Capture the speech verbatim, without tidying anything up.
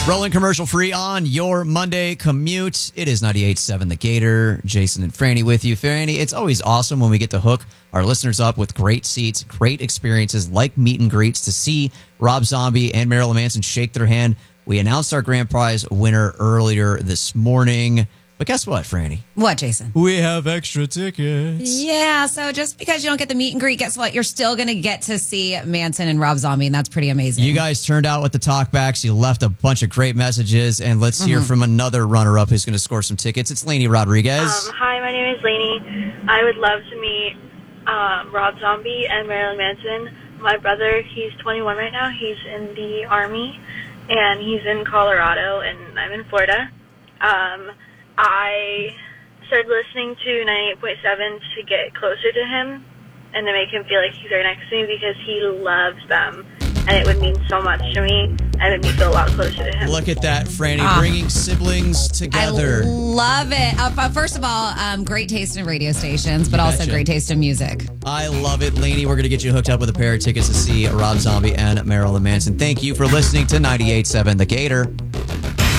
Rolling commercial free on your Monday commute. It is ninety-eight point seven The Gator. Jason and Franny with you. Franny, it's always awesome when we get to hook our listeners up with great seats, great experiences like meet and greets to see Rob Zombie and Marilyn Manson shake their hand. We announced our grand prize winner earlier this morning. But guess what, Franny? What, Jason? We have extra tickets. Yeah, so just because you don't get the meet and greet, guess what? You're still going to get to see Manson and Rob Zombie, and that's pretty amazing. You guys turned out with the talkbacks. You left a bunch of great messages, and let's mm-hmm. hear from another runner-up who's going to score some tickets. It's Lainey Rodriguez. Um, hi, my name is Lainey. I would love to meet um, Rob Zombie and Marilyn Manson. My brother, he's twenty-one right now. He's in the Army, and he's in Colorado, and I'm in Florida. Um... I started listening to ninety-eight point seven to get closer to him and to make him feel like he's right next to me because he loves them. And it would mean so much to me and it would me feel a lot closer to him. Look at that, Franny, Ah. bringing siblings together. I love it. Uh, but first of all, um, great taste in radio stations, but You also betcha. great taste in music. I love it. Lainey, we're going to get you hooked up with a pair of tickets to see Rob Zombie and Marilyn Manson. Thank you for listening to ninety-eight point seven The Gator.